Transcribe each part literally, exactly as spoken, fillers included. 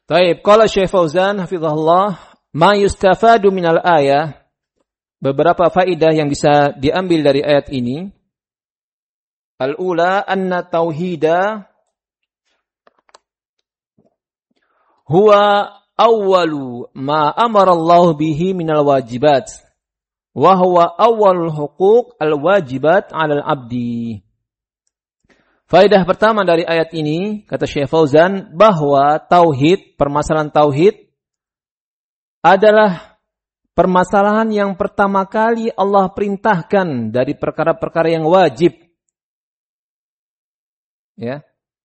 Taib, qala Syekh Fauzan hafizahullah, ma yustafadu minal ayah, beberapa faedah yang bisa diambil dari ayat ini. Al-ula anna tauhida huwa awwalu ma amara Allah bihi minal wajibat wa huwa awwalul huquq al-wajibat 'alal 'abdi. Faedah pertama dari ayat ini, kata Syekh Fauzan, bahwa tauhid, permasalahan tauhid adalah permasalahan yang pertama kali Allah perintahkan dari perkara-perkara yang wajib. Ya.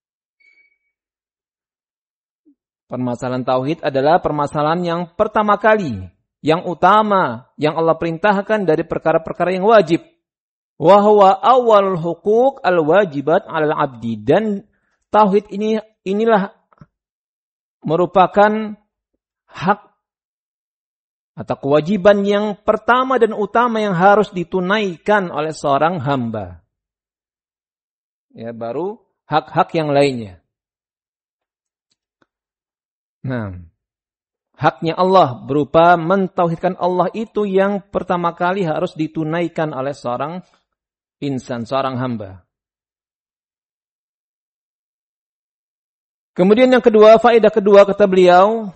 Permasalahan tauhid adalah permasalahan yang pertama kali, yang utama, yang Allah perintahkan dari perkara-perkara yang wajib. Wa huwa awwalul huquq al-wajibat 'alal 'abdi, dan tauhid ini inilah merupakan hak atau kewajiban yang pertama dan utama yang harus ditunaikan oleh seorang hamba. Ya, baru hak-hak yang lainnya. Nah, haknya Allah berupa mentauhidkan Allah itu yang pertama kali harus ditunaikan oleh seorang insan, seorang hamba. Kemudian yang kedua, faedah kedua kata beliau,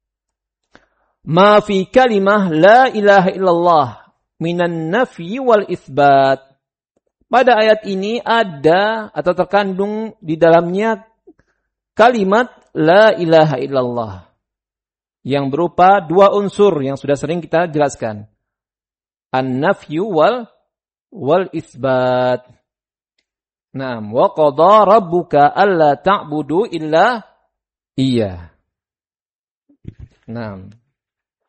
ma fi kalimah la ilaha illallah minan nafi wal itsbat. Pada ayat ini ada atau terkandung di dalamnya kalimat la ilaha illallah yang berupa dua unsur yang sudah sering kita jelaskan. An-nafyu wal wal isbat. Naam, wa qada rabbuka alla ta'budu illa iya. Naam,